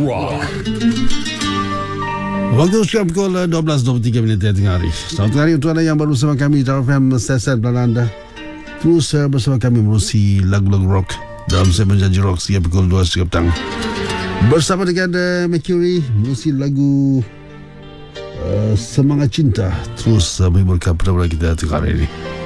Rock. Waktu sekarang pukul 12.23 minit tengah hari. Selamat hari untuk anda yang baru bersama kami Jar FM Stesen Pelan anda. Terus bersama kami menerusi lagu-lagu rock dalam segmen Janji Rock sehingga pukul 2.30 petang. Bersama dengan Mercury menerusi lagu Semangat Cinta. Terus menghiburkan pada kita tengah hari ini.